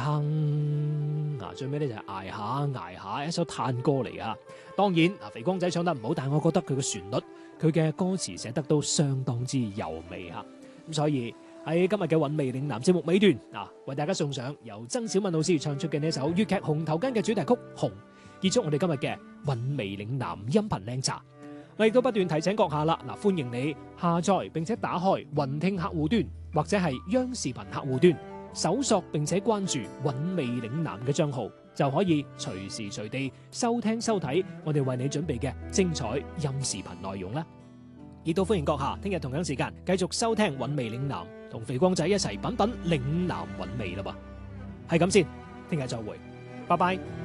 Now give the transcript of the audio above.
哼最尾咧就係捱下捱下，一首嘆歌嚟啊！當然肥光仔唱得唔好，但係我覺得佢嘅旋律、佢嘅歌詞寫得都相當之柔美啊！咁所以喺今日嘅韻味嶺南節目尾段為大家送上由曾小敏老師唱出嘅呢首粵劇《紅頭巾》嘅主題曲《紅》，結束我哋今日嘅韻味嶺南音頻靚茶。我亦都不斷提醒閣下啦，歡迎你下載並且打開雲聽客戶端或者係央視頻客戶端，搜索並且關注韻味嶺南嘅賬號，就可以隨時隨地收聽收睇我哋為你準備嘅精彩音視頻內容啦。亦都歡迎閣下聽日同樣時間繼續收聽韻味嶺南，同肥光仔一齊品品嶺南韻味啦噃。係咁先，聽日再會，拜拜。